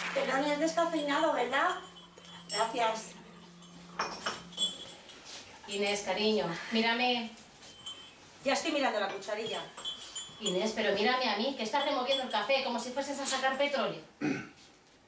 Pero no es descafeinado, ¿verdad? Gracias. Inés, cariño, mírame. Ya estoy mirando la cucharilla. Inés, pero mírame a mí, que estás removiendo el café como si fueses a sacar petróleo.